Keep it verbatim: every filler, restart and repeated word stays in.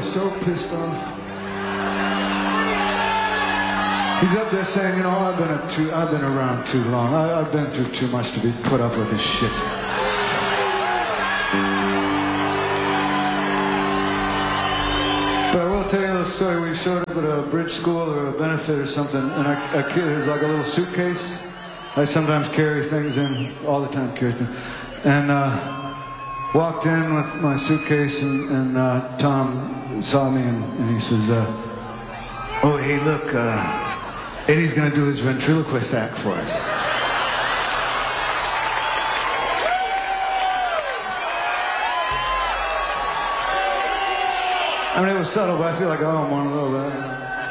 was so pissed off. He's up there saying, you know, I've been, a too, I've been around too long. I, I've been through too much to be put up with this shit. But I will tell you a little story. We showed up at a bridge school or a benefit or something, and a, a kid has like a little suitcase. I sometimes carry things in, all the time carry things. And uh, walked in with my suitcase, and, and uh, Tom saw me, and, and he says, uh, oh, hey, look, uh, Eddie's going to do his ventriloquist act for us. I mean, it was subtle, but I feel like I owe him one a little bit.